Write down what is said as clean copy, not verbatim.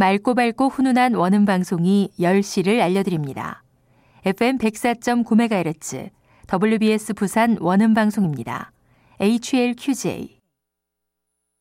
맑고 훈훈한 원음 방송이 10시를 알려드립니다. FM 104.9MHz WBS 부산 원음 방송입니다. HLQJ